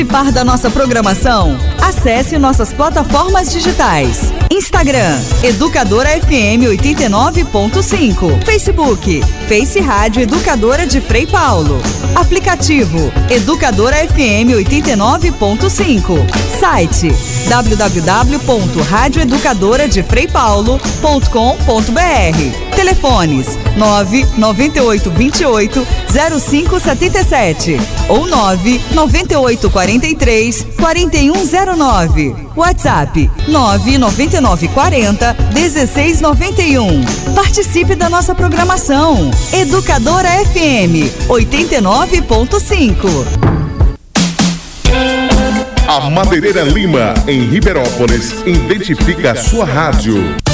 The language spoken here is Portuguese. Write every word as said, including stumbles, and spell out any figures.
Participar da nossa programação? Acesse nossas plataformas digitais. Instagram, Educadora F M oitenta e nove ponto cinco. Facebook, Face Rádio Educadora de Frei Paulo. Aplicativo, Educadora F M oitenta e nove ponto cinco. Site, w w w ponto rádio educadora de frei paulo ponto com ponto b r. Telefones, nove nove oito dois oito zero cinco sete sete ou nove nove oito quatro três quatro um zero nove. WhatsApp nove nove nove quatro zero um seis nove um. Participe da nossa programação. Educadora F M oitenta e nove ponto cinco. A Madeireira Lima, em Ribeirópolis, identifica a sua rádio.